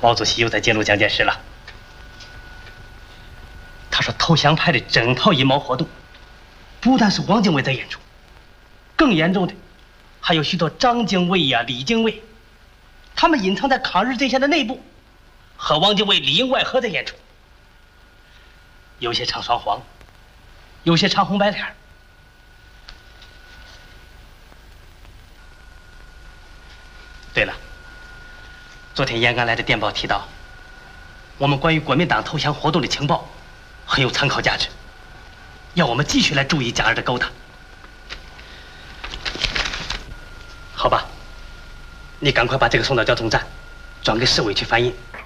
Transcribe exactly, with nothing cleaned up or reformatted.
毛主席又在揭露蒋介石了。他说投降派的整套阴谋活动，不但是汪精卫在演出，更严重的还有许多张精卫呀、李精卫，他们隐藏在抗日阵线的内部，和汪精卫里应外合在演出。有些唱双簧，有些唱红白脸。对了，昨天延安来的电报提到，我们关于国民党投降活动的情报很有参考价值，要我们继续来注意蒋二的勾当。好吧，你赶快把这个送到交通站，转给市委去翻印。